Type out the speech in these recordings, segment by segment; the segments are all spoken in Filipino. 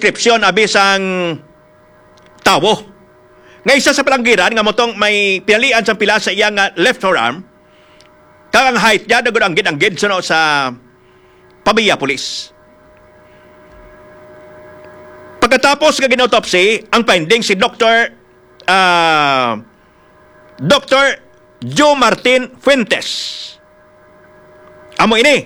description abis ang tawo. Nga isa sa palanggiran nga motong may pinalian sa pila sa iyang left forearm, kang ang height niya nagod ang gid sa pamilya pulis. Pagkatapos nga ginautopsy, ang finding si Dr. Joe Martin Fuentes. Amo ini,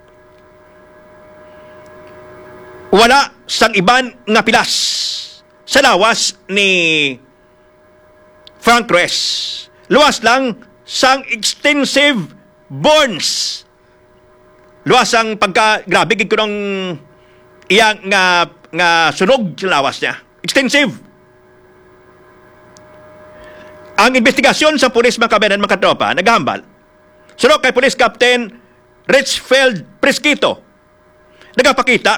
wala sang iban nga pilas sa lawas ni Frank Ruiz. Luwas lang sang extensive burns. Luwas ang grabe gid kunong iyang nga sunog sa lawas niya. Extensive. Ang investigasyon sa pulis mga kabayan mga katropa naghambal. Sunod kay Police Captain Richfield Presquito. Nagapakita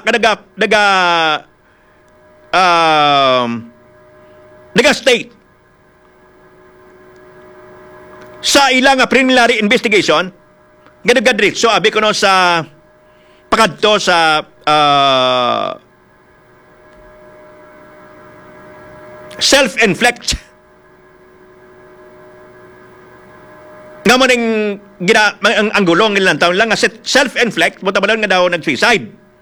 nag-state sa ilang preliminary investigation nga nagadiretso abi kuno sa pakadto sa self-inflict nga mo ning ang gulong ilang taon lang nga self-inflict mo tabalan nga daw nag-suicide.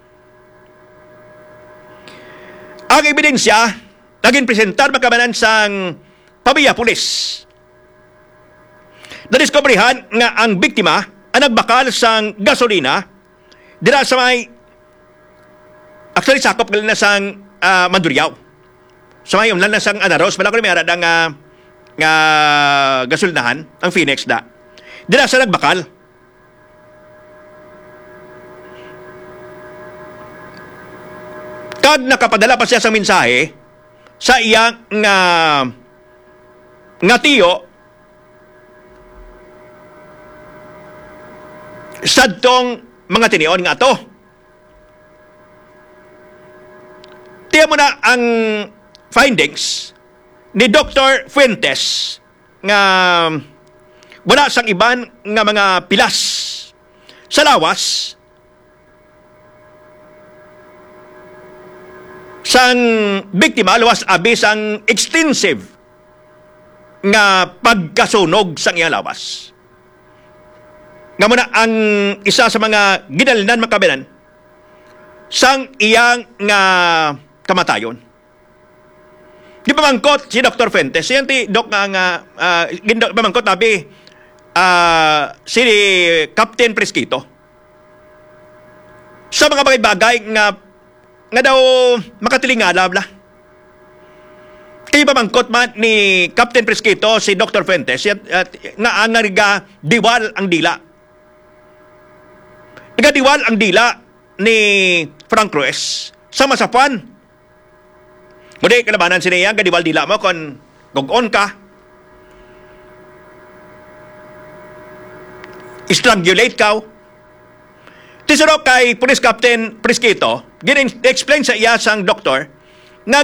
Ang ebidensya naging presentar makabanan sang pamilya pulis. Nadiskubrihan nga ang biktima ang nagbakal sang gasolina dira sa may actually sakop na sang Mandurriao. Sa may umlan na sang Anaros, wala ko may arad nga gasolinahan, ang Phoenix da. Dira sa nagbakal. Kag nakapadala pa siya sa mensahe sa iyang nga tiyo sadtong mga tinion nga to. Tiyan mo na ang findings ni Dr. Fuentes nga wala sang iban nga mga pilas sa lawas sang biktima, luwas abi sang extensive nga pagkasunog sang iyang lawas. Nga muna ang isa sa mga ginalinan makabinan sang iyang nga kamatayon. Di ba mangkot si Dr. Fuentes? Yan ti Doc nga mangkot nabi si Captain Presquito. Sa mga bagay nga daw makatilingala bla. Kaya ba mangkot man ni Captain Presquito si Dr. Fuentes nga anariga diwal ang dila. Nagadiwal ang dila ni Frank Ruiz sa masapan. Muli, kalabanan siniya, gadiwal dila mo kung gugon ka. Strangulate ka. Tisuro kay Police Captain Presquito, gina-explain sa iya sang doktor nga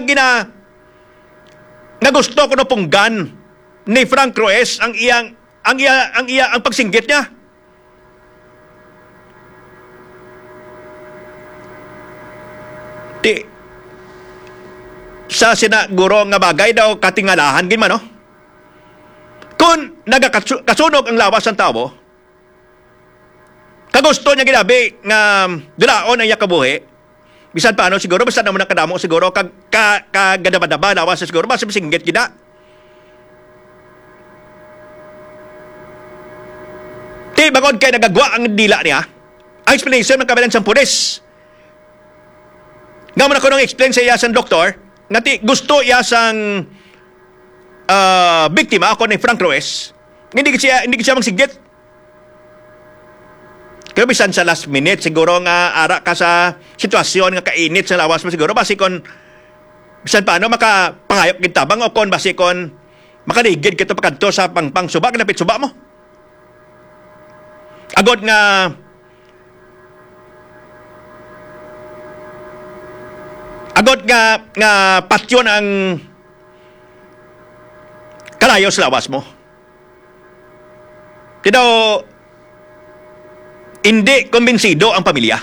nga gusto ko no punggan ni Frank Ruiz ang pagsinggit niya. Sa sinaguro nga bagay daw katingalahan gin man no? Kung nagakasunog ang lawas ng tao, kagusto niya ginabi nga dulaon ang yakabuhi, bisan paano siguro, basta naman nakadamo siguro, kagadaba-daba lawas siguro, basta masinggit gina. Di bagod kay nagagwa ang dila niya, ang explanation ng kabilang sang pulis. Nga mo na ko nung explain sa iya sang doktor, nga gusto iya sang biktima ako ni Frank Ruiz, hindi siya magsigit. Kaya bisan sa last minute, siguro nga ara ka sa sitwasyon nga kainit sa lawas mo siguro, basi kon bisan paano makapangayop kintabang o kon basi kon makanigid kito pakadto sa pangpang suba, kinapit suba mo. Agod nga patyon ang kalayo sa lawas mo. Hindi kumbinsido ang pamilya.